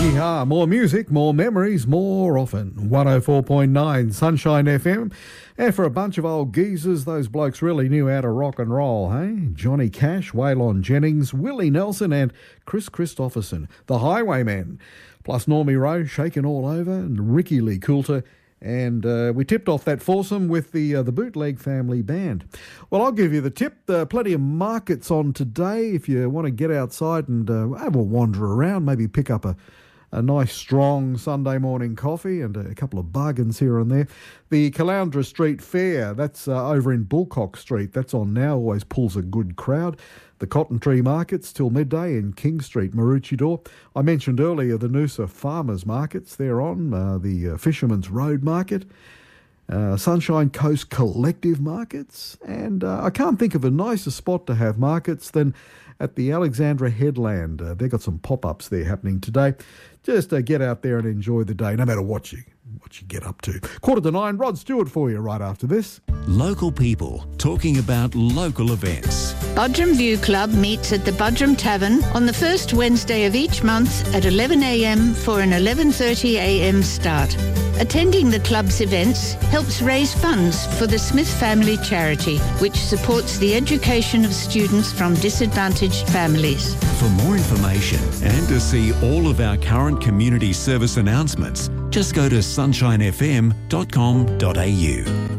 Yeehaw, more music, more memories, more often. 104.9 Sunshine FM. And for a bunch of old geezers, those blokes really knew how to rock and roll, hey? Johnny Cash, Waylon Jennings, Willie Nelson and Chris Christopherson, the Highwaymen. Plus Normie Rowe, Shakin' All Over, and Ricky Lee Coulter. And we tipped off that foursome with the Bootleg Family Band. Well, I'll give you the tip. Plenty of markets on today if you want to get outside and have a wander around, maybe pick up a nice strong Sunday morning coffee and a couple of bargains here and there. The Caloundra Street Fair, that's over in Bullcock Street. That's on now, always pulls a good crowd. The Cotton Tree Markets till midday in King Street, Maroochydore. I mentioned earlier the Noosa Farmers Markets. They're on the Fisherman's Road Market. Sunshine Coast Collective Markets. And I can't think of a nicer spot to have markets than at the Alexandra Headland. They've got some pop-ups there happening today. Just get out there and enjoy the day, no matter what you get up to. 8:45, Rod Stewart for you right after this. Local people talking about local events. Budrum View Club meets at the Budrum Tavern on the first Wednesday of each month at 11 a.m. for an 11:30 a.m. start. Attending the club's events helps raise funds for the Smith Family Charity, which supports the education of students from disadvantaged families. For more information and to see all of our current community service announcements, just go to sunshinefm.com.au.